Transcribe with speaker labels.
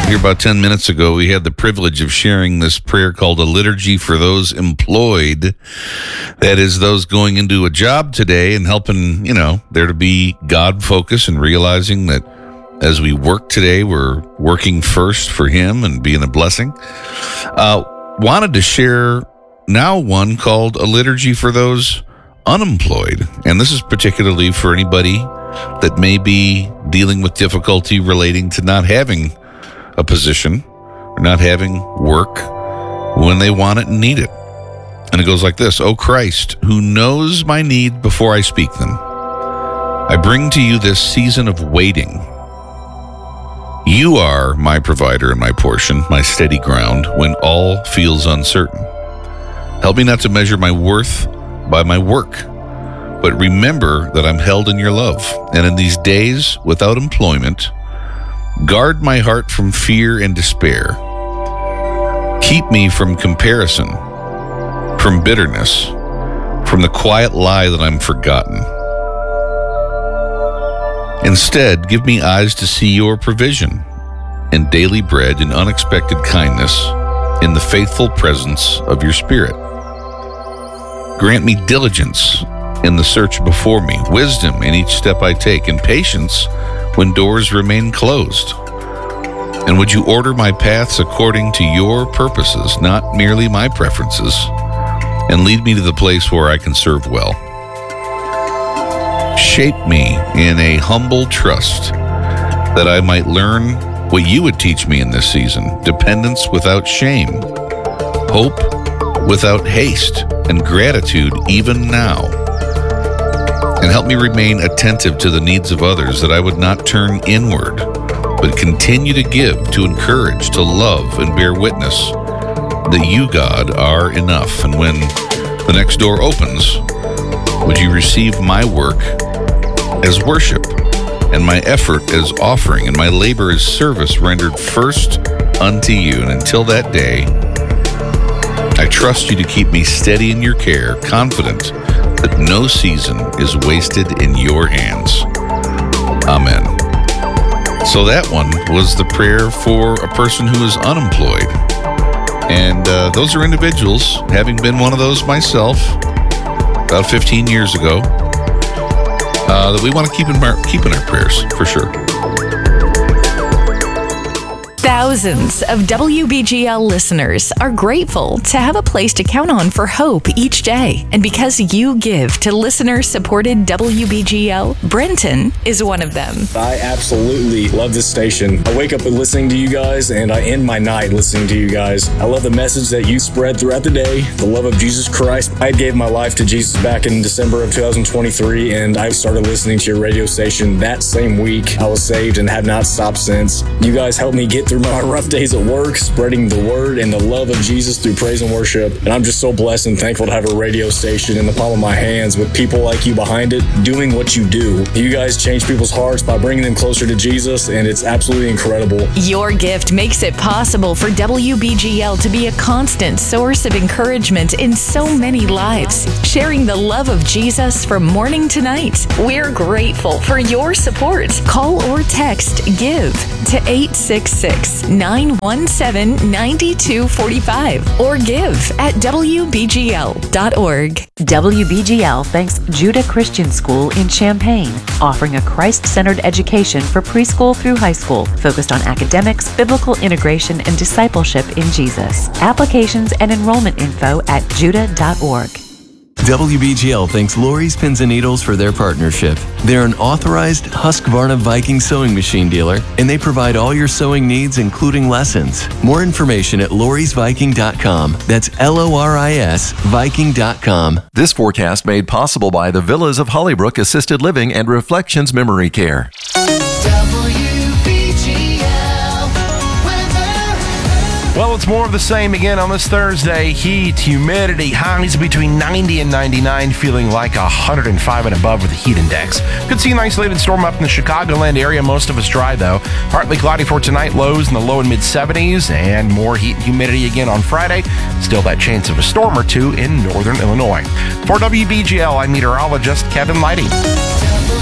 Speaker 1: Here about 10 minutes ago, we had the privilege of sharing this prayer called a liturgy for those employed. That is, those going into a job today and helping, there to be God focus and realizing that as we work today, we're working first for Him and being a blessing. Wanted to share now one called a liturgy for those unemployed. And this is particularly for anybody that may be dealing with difficulty relating to not having a position or not having work when they want it and need it. And it goes like this: O Christ, who knows my need before I speak them, I bring to you this season of waiting. You are my provider and my portion, my steady ground when all feels uncertain. Help me not to measure my worth by my work, but remember that I'm held in your love. And in these days without employment, guard my heart from fear and despair. Keep me from comparison, from bitterness, from the quiet lie that I'm forgotten. Instead, give me eyes to see your provision and daily bread and unexpected kindness in the faithful presence of your Spirit. Grant me diligence in the search before me, wisdom in each step I take, and patience when doors remain closed. And would you order my paths according to your purposes, not merely my preferences, and lead me to the place where I can serve well. Shape me in a humble trust that I might learn what you would teach me in this season: dependence without shame, hope without haste, and gratitude even now. And help me remain attentive to the needs of others, that I would not turn inward, but continue to give, to encourage, to love, and bear witness that you, God, are enough. And when the next door opens, would you receive my work as worship, and my effort as offering, and my labor as service rendered first unto you. And until that day, I trust you to keep me steady in your care, confident that no season is wasted in your hands. Amen. So that one was the prayer for a person who is unemployed. And those are individuals, having been one of those myself about 15 years ago, that we want to keep in our prayers, for sure.
Speaker 2: Thousands of WBGL listeners are grateful to have a place to count on for hope each day. And because you give to listener-supported WBGL, Brenton is one of them.
Speaker 3: I absolutely love this station. I wake up listening to you guys, and I end my night listening to you guys. I love the message that you spread throughout the day, the love of Jesus Christ. I gave my life to Jesus back in December of 2023, and I started listening to your radio station that same week. I was saved and have not stopped since. You guys helped me get through my rough days at work, spreading the word and the love of Jesus through praise and worship. And I'm just so blessed and thankful to have a radio station in the palm of my hands with people like you behind it doing what you do. You guys change people's hearts by bringing them closer to Jesus, and it's absolutely incredible.
Speaker 2: Your gift makes it possible for WBGL to be a constant source of encouragement in so many lives, sharing the love of Jesus from morning to night. We're grateful for your support. Call or text GIVE to 866-917-9245 or give at WBGL.org.
Speaker 4: WBGL thanks Judah Christian School in Champaign, offering a Christ-centered education for preschool through high school, focused on academics, biblical integration, and discipleship in Jesus. Applications and enrollment info at judah.org.
Speaker 5: WBGL thanks Lori's Pins and Needles for their partnership. They're an authorized Husqvarna Viking sewing machine dealer, and they provide all your sewing needs, including lessons. More information at lorisviking.com. That's LORIS Viking.com.
Speaker 6: This forecast made possible by the Villas of Hollybrook Assisted Living and Reflections Memory Care. Well, it's more of the same again on this Thursday. Heat, humidity, highs between 90 and 99, feeling like 105 and above with the heat index. Could see an isolated storm up in the Chicagoland area. Most of us dry, though. Partly cloudy for tonight, lows in the low and mid-70s, and more heat and humidity again on Friday. Still that chance of a storm or two in northern Illinois. For WBGL, I'm meteorologist Kevin Lighty.